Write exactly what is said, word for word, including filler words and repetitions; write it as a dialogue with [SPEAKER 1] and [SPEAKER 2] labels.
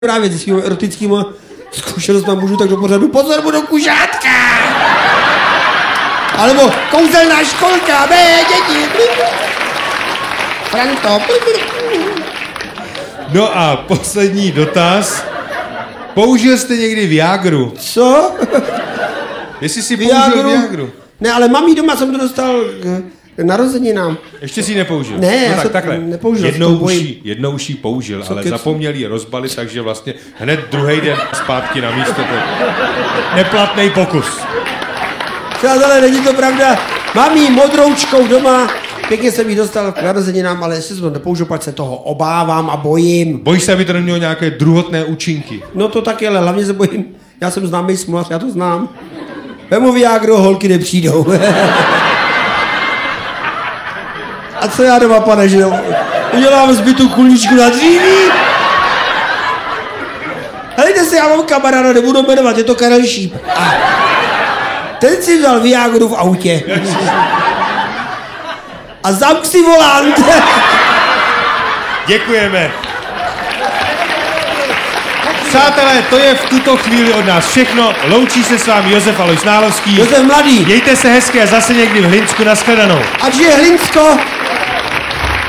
[SPEAKER 1] právě s svými erotickými zkušenostmi můžu tak do pořadu pozor, budu kužátka! Alebo kouzelná školka, bé, děti! Franto!
[SPEAKER 2] No a poslední dotaz. Použil jste někdy Viagru?
[SPEAKER 1] Co?
[SPEAKER 2] Jestli si použil Viagru?
[SPEAKER 1] Ne, ale mamí doma jsem to dostal k narozeninám.
[SPEAKER 2] Ještě si ji nepoužil?
[SPEAKER 1] Ne,
[SPEAKER 2] no
[SPEAKER 1] já
[SPEAKER 2] tak
[SPEAKER 1] jsem
[SPEAKER 2] takhle.
[SPEAKER 1] nepoužil.
[SPEAKER 2] Jednou už, jí, jednou už jí použil,
[SPEAKER 1] Co
[SPEAKER 2] ale
[SPEAKER 1] kec...
[SPEAKER 2] zapomněl ji rozbalit, takže vlastně hned druhý den zpátky na místo. To neplatný pokus.
[SPEAKER 1] Přátelé, není to pravda. Mám jí modroučkou doma, pěkně jsem jí dostal k narozeninám, ale jestli jsem to nepoužil, pak se toho obávám a bojím.
[SPEAKER 2] Bojíš se, aby to nemělo nějaké druhotné účinky?
[SPEAKER 1] No to taky, ale hlavně se bojím. Já jsem známý smolař, já to znám. Vemu Viagru, holky nepřijdou. A co já doma, pane, že udělám zbytou kuličku na dříví? Helejte se, já mám kamaráda, nebudu jmenovat, je to Karel Šíp. A ten si vzal Viagru v autě. A zamk si volant.
[SPEAKER 2] Děkujeme. Přátelé, to je v tuto chvíli od nás všechno. Loučí se s vámi Josef Alois Nálovský.
[SPEAKER 1] Josef Mladý.
[SPEAKER 2] Mějte se hezky a zase někdy v Hlinsku, nashledanou.
[SPEAKER 1] Ať je Hlinsko.